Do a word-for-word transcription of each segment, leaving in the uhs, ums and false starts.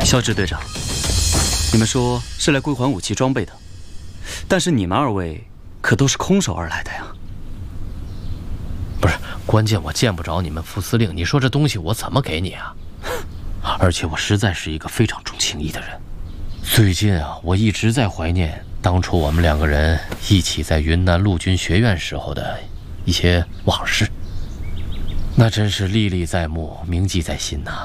肖支队长，你们说是来归还武器装备的，但是你们二位可都是空手而来的呀。 不是，关键我见不着你们副司令，你说这东西我怎么给你啊？而且我实在是一个非常重情义的人。最近啊，我一直在怀念当初我们两个人一起在云南陆军学院时候的一些往事，那真是历历在目，铭记在心呐。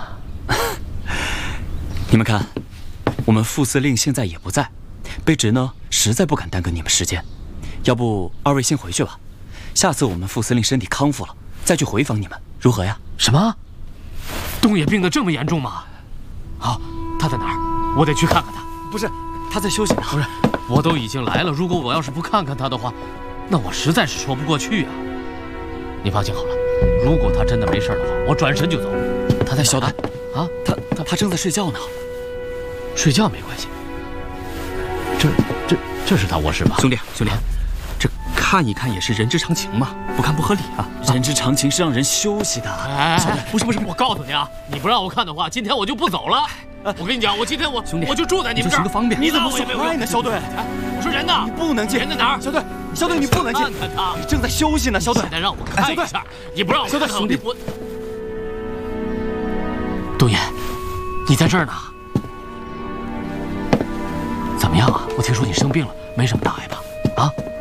你们看，我们副司令现在也不在，卑职呢实在不敢耽搁你们时间，要不二位先回去吧，下次我们副司令身体康复了再去回访你们，如何呀？ 什么？东野病得这么严重吗？好，他在哪儿？我得去看看他。 不是，他在休息呢。 不是，我都已经来了，如果我要是不看看他的话，那我实在是说不过去啊。你放心好了，如果他真的没事的话，我转身就走。他在小队啊， 他他他正在睡觉呢。 睡觉没关系。这这这是他卧室吧？ 兄弟兄弟，这看一看也是人之常情嘛，不看不合理啊。人之常情是让人休息的。 哎，不是不是，我告诉你啊，你不让我看的话，今天我就不走了。我跟你讲，我今天我兄弟， 我就住在你们这儿， 个方便。 你怎么说话呢，肖队？ 我说人呢？ 你不能进。 人在哪儿？ 肖队，肖队，你不能进。 看看他， 你正在休息呢，肖队。 现在让我看一下，你不让我看， 肖队兄弟， 我。东野，你在这儿呢？怎么样啊？我听说你生病了，没什么大碍吧？啊？